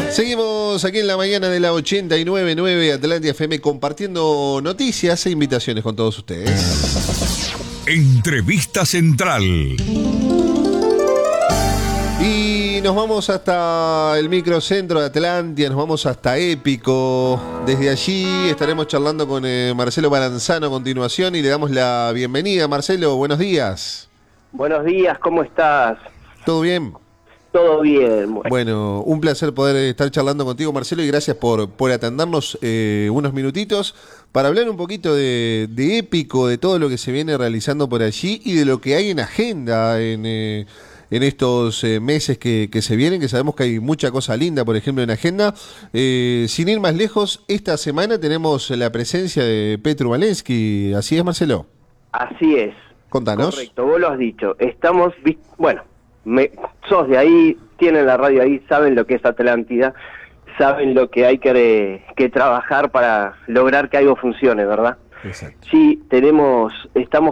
Seguimos aquí en la mañana de la 89.9 Atlantia FM compartiendo noticias e invitaciones con todos ustedes. Entrevista Central. Y nos vamos hasta el microcentro de Atlantia, nos vamos hasta Épico. Desde allí estaremos charlando con Marcelo Baranzano a continuación y le damos la bienvenida. Marcelo, buenos días. Buenos días, ¿cómo estás? ¿Todo bien? Todo bien. Bueno, un placer poder estar charlando contigo, Marcelo, y gracias por atendernos unos minutitos para hablar un poquito de Épico, de todo lo que se viene realizando por allí y de lo que hay en agenda en estos meses que se vienen, que sabemos que hay mucha cosa linda, por ejemplo, en agenda. Sin ir más lejos, esta semana tenemos la presencia de Petru Valensky. ¿Así es, Marcelo? Así es. Contanos. Correcto, vos lo has dicho. Estamos, bueno, sos de ahí, tienen la radio ahí, saben lo que es Atlántida, saben lo que hay que trabajar para lograr que algo funcione, ¿verdad? Exacto. Sí, estamos